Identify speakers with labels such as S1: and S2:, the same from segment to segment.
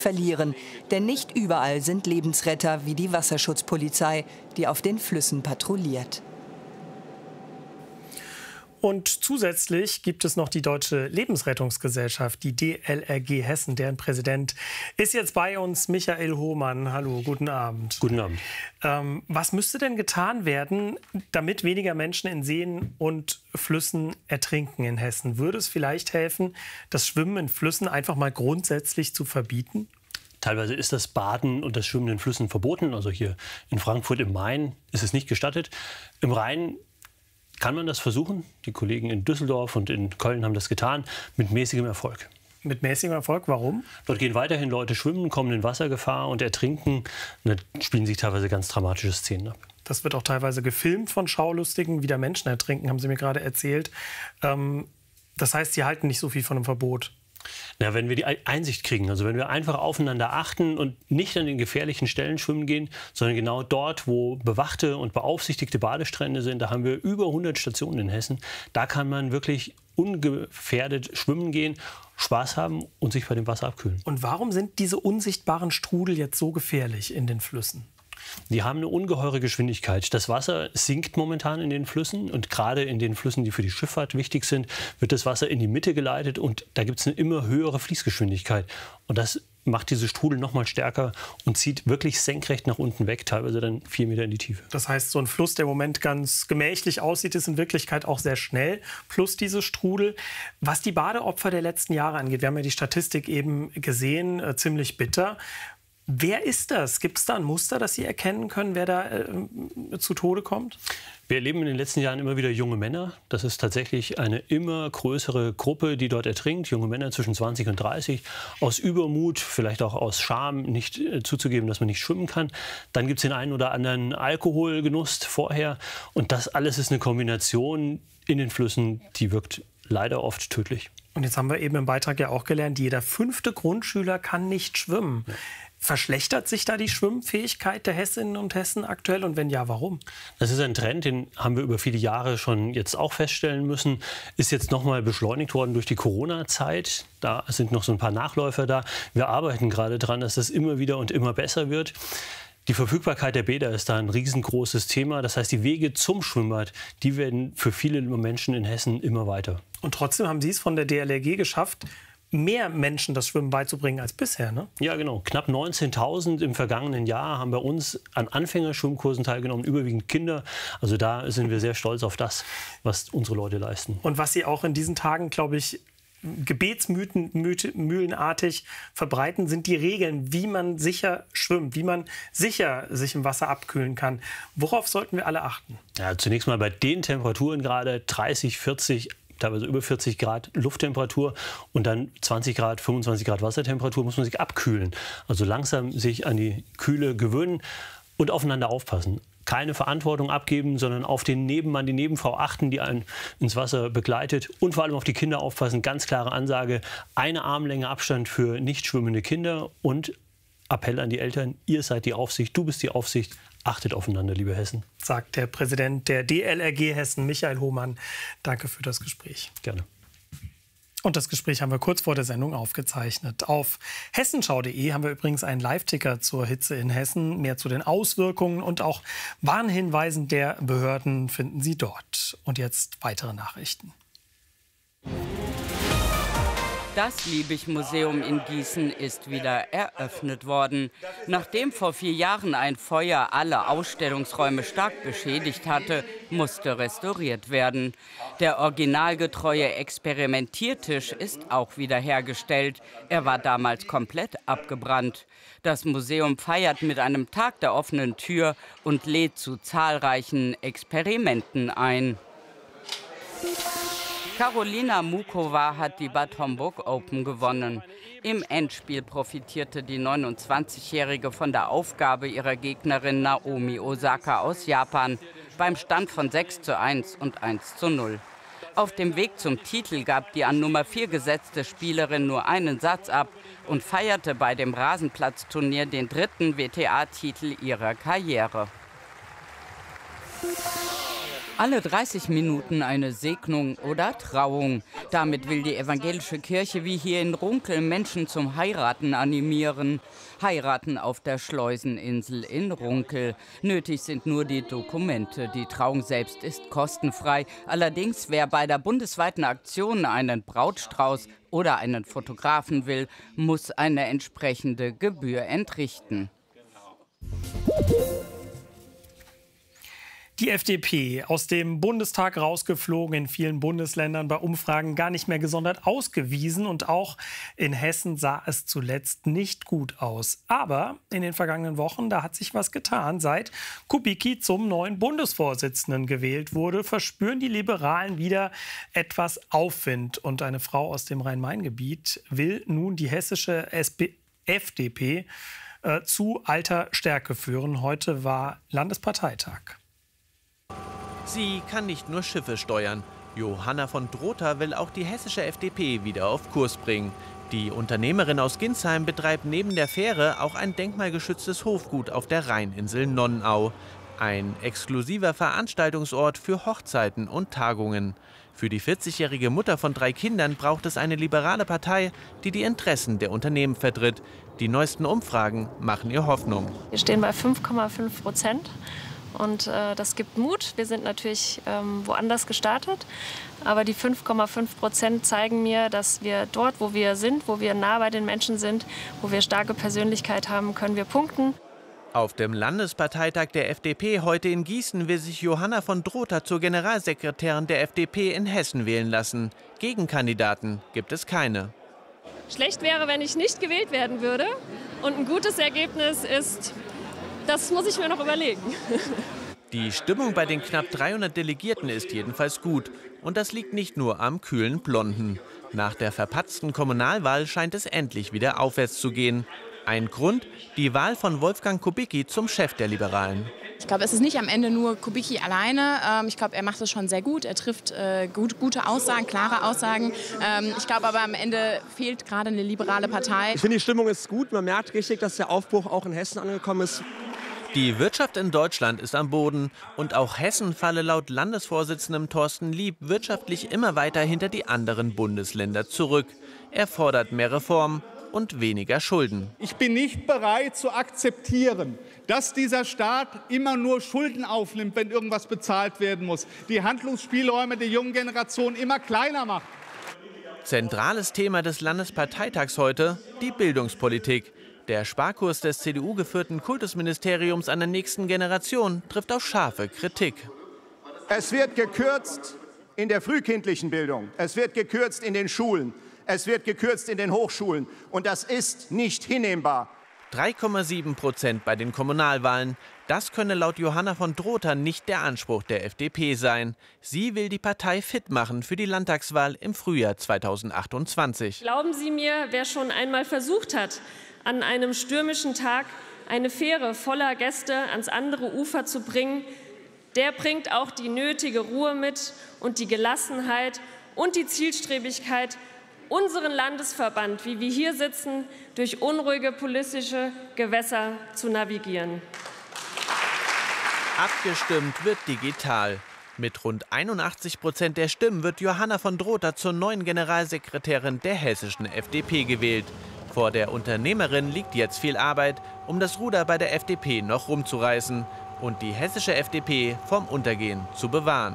S1: verlieren. Denn nicht überall sind Lebensretter wie die Wasserschutzpolizei, die auf den Flüssen patrouilliert.
S2: Und zusätzlich gibt es noch die Deutsche Lebensrettungsgesellschaft, die DLRG Hessen. Deren Präsident ist jetzt bei uns, Michael Hohmann. Hallo, guten Abend.
S3: Guten Abend.
S2: Was müsste denn getan werden, damit weniger Menschen in Seen und Flüssen ertrinken in Hessen? Würde es vielleicht helfen, das Schwimmen in Flüssen einfach mal grundsätzlich zu verbieten?
S3: Teilweise ist das Baden und das Schwimmen in Flüssen verboten. Also hier in Frankfurt im Main ist es nicht gestattet. Im Rhein kann man das versuchen. Die Kollegen in Düsseldorf und in Köln haben das getan, mit mäßigem Erfolg.
S2: Mit mäßigem Erfolg? Warum?
S3: Dort gehen weiterhin Leute schwimmen, kommen in Wassergefahr und ertrinken. Und da spielen sich teilweise ganz dramatische Szenen ab.
S2: Das wird auch teilweise gefilmt von Schaulustigen, wie da Menschen ertrinken, haben Sie mir gerade erzählt. Das heißt, Sie halten nicht so viel von einem Verbot?
S3: Na, wenn wir die Einsicht kriegen, also wenn wir einfach aufeinander achten und nicht an den gefährlichen Stellen schwimmen gehen, sondern genau dort, wo bewachte und beaufsichtigte Badestrände sind, da haben wir über 100 Stationen in Hessen, da kann man wirklich ungefährdet schwimmen gehen, Spaß haben und sich bei dem Wasser abkühlen.
S2: Und warum sind diese unsichtbaren Strudel jetzt so gefährlich in den Flüssen?
S3: Die haben eine ungeheure Geschwindigkeit. Das Wasser sinkt momentan in den Flüssen und gerade in den Flüssen, die für die Schifffahrt wichtig sind, wird das Wasser in die Mitte geleitet und da gibt es eine immer höhere Fließgeschwindigkeit. Und das macht diese Strudel noch mal stärker und zieht wirklich senkrecht nach unten weg, teilweise dann 4 Meter in die Tiefe.
S2: Das heißt, so ein Fluss, der im Moment ganz gemächlich aussieht, ist in Wirklichkeit auch sehr schnell, plus diese Strudel. Was die Badeopfer der letzten Jahre angeht, wir haben ja die Statistik eben gesehen, ziemlich bitter. Wer ist das? Gibt es da ein Muster, das Sie erkennen können, wer da zu Tode kommt?
S3: Wir erleben in den letzten Jahren immer wieder junge Männer. Das ist tatsächlich eine immer größere Gruppe, die dort ertrinkt. Junge Männer zwischen 20 und 30. Aus Übermut, vielleicht auch aus Scham, nicht zuzugeben, dass man nicht schwimmen kann. Dann gibt es den einen oder anderen Alkoholgenuss vorher. Und das alles ist eine Kombination in den Flüssen, die wirkt leider oft tödlich.
S2: Und jetzt haben wir eben im Beitrag ja auch gelernt, jeder 5. Grundschüler kann nicht schwimmen. Ja. Verschlechtert sich da die Schwimmfähigkeit der Hessinnen und Hessen aktuell? Und wenn ja, warum?
S3: Das ist ein Trend, den haben wir über viele Jahre schon jetzt auch feststellen müssen. Ist jetzt noch mal beschleunigt worden durch die Corona-Zeit. Da sind noch so ein paar Nachläufer da. Wir arbeiten gerade dran, dass das immer wieder und immer besser wird. Die Verfügbarkeit der Bäder ist da ein riesengroßes Thema. Das heißt, die Wege zum Schwimmbad, die werden für viele Menschen in Hessen immer weiter.
S2: Und trotzdem haben Sie es von der DLRG geschafft, mehr Menschen das Schwimmen beizubringen als bisher, ne?
S3: Ja, genau. Knapp 19.000 im vergangenen Jahr haben bei uns an Anfängerschwimmkursen teilgenommen, überwiegend Kinder. Also da sind wir sehr stolz auf das, was unsere Leute leisten.
S2: Und was Sie auch in diesen Tagen, glaube ich, gebetsmühlenartig verbreiten, sind die Regeln, wie man sicher schwimmt, wie man sicher sich im Wasser abkühlen kann. Worauf sollten wir alle achten?
S3: Ja, zunächst mal bei den Temperaturen gerade 30, 40, teilweise über 40 Grad Lufttemperatur und dann 20 Grad, 25 Grad Wassertemperatur muss man sich abkühlen. Also langsam sich an die Kühle gewöhnen und aufeinander aufpassen. Keine Verantwortung abgeben, sondern auf den Nebenmann, die Nebenfrau achten, die einen ins Wasser begleitet und vor allem auf die Kinder aufpassen. Ganz klare Ansage, eine Armlänge Abstand für nicht schwimmende Kinder und Appell an die Eltern, ihr seid die Aufsicht, du bist die Aufsicht, achtet aufeinander, liebe Hessen.
S2: Sagt der Präsident der DLRG Hessen, Michael Hohmann. Danke für das Gespräch.
S3: Gerne.
S2: Und das Gespräch haben wir kurz vor der Sendung aufgezeichnet. Auf hessenschau.de haben wir übrigens einen Live-Ticker zur Hitze in Hessen. Mehr zu den Auswirkungen und auch Warnhinweisen der Behörden finden Sie dort. Und jetzt weitere Nachrichten.
S4: Das Liebig-Museum in Gießen ist wieder eröffnet worden. Nachdem vor 4 Jahren ein Feuer alle Ausstellungsräume stark beschädigt hatte, musste restauriert werden. Der originalgetreue Experimentiertisch ist auch wieder hergestellt. Er war damals komplett abgebrannt. Das Museum feiert mit einem Tag der offenen Tür und lädt zu zahlreichen Experimenten ein. Karolina Muchova hat die Bad Homburg Open gewonnen. Im Endspiel profitierte die 29-Jährige von der Aufgabe ihrer Gegnerin Naomi Osaka aus Japan beim Stand von 6:1 und 1:0. Auf dem Weg zum Titel gab die an Nummer 4 gesetzte Spielerin nur einen Satz ab und feierte bei dem Rasenplatzturnier den 3. WTA-Titel ihrer Karriere. Alle 30 Minuten eine Segnung oder Trauung. Damit will die evangelische Kirche wie hier in Runkel Menschen zum Heiraten animieren. Heiraten auf der Schleuseninsel in Runkel. Nötig sind nur die Dokumente. Die Trauung selbst ist kostenfrei. Allerdings, wer bei der bundesweiten Aktion einen Brautstrauß oder einen Fotografen will, muss eine entsprechende Gebühr entrichten.
S2: Die FDP aus dem Bundestag rausgeflogen, in vielen Bundesländern bei Umfragen gar nicht mehr gesondert ausgewiesen. Und auch in Hessen sah es zuletzt nicht gut aus. Aber in den vergangenen Wochen, da hat sich was getan. Seit Kubicki zum neuen Bundesvorsitzenden gewählt wurde, verspüren die Liberalen wieder etwas Aufwind. Und eine Frau aus dem Rhein-Main-Gebiet will nun die hessische FDP zu alter Stärke führen. Heute war Landesparteitag.
S5: Sie kann nicht nur Schiffe steuern. Johanna von Drotha will auch die hessische FDP wieder auf Kurs bringen. Die Unternehmerin aus Ginsheim betreibt neben der Fähre auch ein denkmalgeschütztes Hofgut auf der Rheininsel Nonnenau. Ein exklusiver Veranstaltungsort für Hochzeiten und Tagungen. Für die 40-jährige Mutter von 3 Kindern braucht es eine liberale Partei, die die Interessen der Unternehmen vertritt. Die neuesten Umfragen machen ihr Hoffnung.
S6: Wir stehen bei 5,5%. Und das gibt Mut. Wir sind natürlich woanders gestartet. Aber die 5,5% zeigen mir, dass wir dort, wo wir sind, wo wir nah bei den Menschen sind, wo wir starke Persönlichkeit haben, können wir punkten.
S5: Auf dem Landesparteitag der FDP heute in Gießen will sich Johanna von Drotha zur Generalsekretärin der FDP in Hessen wählen lassen. Gegenkandidaten gibt es keine.
S6: Schlecht wäre, wenn ich nicht gewählt werden würde. Und ein gutes Ergebnis ist, das muss ich mir noch überlegen.
S5: Die Stimmung bei den knapp 300 Delegierten ist jedenfalls gut. Und das liegt nicht nur am kühlen Blonden. Nach der verpatzten Kommunalwahl scheint es endlich wieder aufwärts zu gehen. Ein Grund, die Wahl von Wolfgang Kubicki zum Chef der Liberalen.
S7: Ich glaube, es ist nicht am Ende nur Kubicki alleine. Ich glaube, er macht es schon sehr gut. Er trifft gute Aussagen, klare Aussagen. Ich glaube aber, am Ende fehlt gerade eine liberale Partei.
S8: Ich finde, die Stimmung ist gut. Man merkt richtig, dass der Aufbruch auch in Hessen angekommen ist.
S5: Die Wirtschaft in Deutschland ist am Boden. Und auch Hessen falle laut Landesvorsitzendem Thorsten Lieb wirtschaftlich immer weiter hinter die anderen Bundesländer zurück. Er fordert mehr Reformen und weniger Schulden.
S9: Ich bin nicht bereit zu akzeptieren, dass dieser Staat immer nur Schulden aufnimmt, wenn irgendwas bezahlt werden muss. Die Handlungsspielräume der jungen Generation immer kleiner macht.
S5: Zentrales Thema des Landesparteitags heute: die Bildungspolitik. Der Sparkurs des CDU-geführten Kultusministeriums an der nächsten Generation trifft auf scharfe Kritik.
S10: Es wird gekürzt in der frühkindlichen Bildung. Es wird gekürzt in den Schulen. Es wird gekürzt in den Hochschulen. Und das ist nicht hinnehmbar.
S5: 3,7% bei den Kommunalwahlen. Das könne laut Johanna von Drotha nicht der Anspruch der FDP sein. Sie will die Partei fit machen für die Landtagswahl im Frühjahr 2028.
S6: Glauben Sie mir, wer schon einmal versucht hat, an einem stürmischen Tag eine Fähre voller Gäste ans andere Ufer zu bringen, der bringt auch die nötige Ruhe mit und die Gelassenheit und die Zielstrebigkeit, unseren Landesverband, wie wir hier sitzen, durch unruhige politische Gewässer zu navigieren.
S5: Abgestimmt wird digital. Mit rund 81% der Stimmen wird Johanna von Drotha zur neuen Generalsekretärin der hessischen FDP gewählt. Vor der Unternehmerin liegt jetzt viel Arbeit, um das Ruder bei der FDP noch rumzureißen und die hessische FDP vom Untergehen zu bewahren.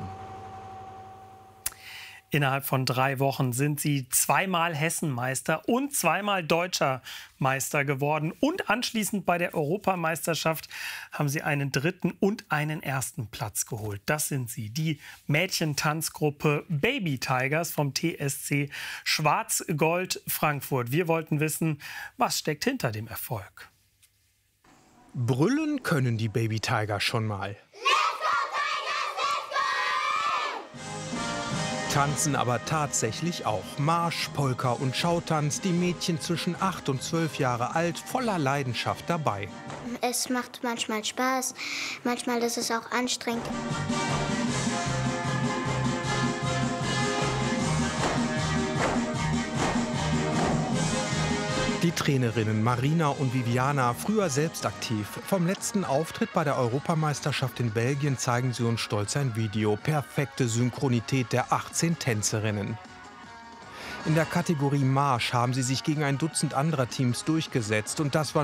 S2: Innerhalb von 3 Wochen sind sie zweimal Hessenmeister und zweimal Deutscher Meister geworden. Und anschließend bei der Europameisterschaft haben sie einen 3. und einen 1. Platz geholt. Das sind sie, die Mädchentanzgruppe Baby Tigers vom TSC Schwarz-Gold Frankfurt. Wir wollten wissen, was steckt hinter dem Erfolg.
S11: Brüllen können die Baby Tigers schon mal. Tanzen aber tatsächlich auch. Marsch, Polka und Schautanz, die Mädchen zwischen 8 und 12 Jahre alt, voller Leidenschaft dabei.
S12: Es macht manchmal Spaß, manchmal ist es auch anstrengend.
S11: Die Trainerinnen Marina und Viviana, früher selbst aktiv. Vom letzten Auftritt bei der Europameisterschaft in Belgien zeigen sie uns stolz ein Video. Perfekte Synchronität der 18 Tänzerinnen. In der Kategorie Marsch haben sie sich gegen ein Dutzend anderer Teams durchgesetzt. Und das war